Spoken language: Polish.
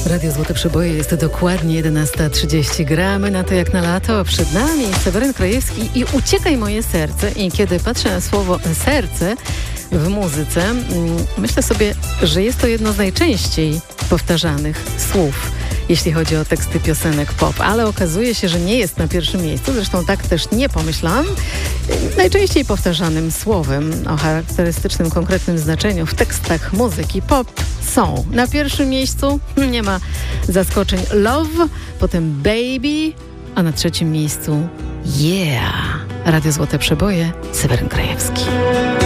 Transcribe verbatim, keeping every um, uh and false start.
Radio Złote Przeboje, jest to dokładnie jedenasta trzydzieści. Gramy na to jak na lato. Przed nami Seweryn Krajewski i Uciekaj moje serce. I kiedy patrzę na słowo serce w muzyce, myślę sobie, że jest to jedno z najczęściej powtarzanych słów, jeśli chodzi o teksty piosenek pop, ale okazuje się, że nie jest na pierwszym miejscu, zresztą tak też nie pomyślałam. Najczęściej powtarzanym słowem o charakterystycznym, konkretnym znaczeniu w tekstach muzyki pop są na pierwszym miejscu, nie ma zaskoczeń, Love, potem Baby, a na trzecim miejscu Yeah. Radio Złote Przeboje, Seweryn Krajewski.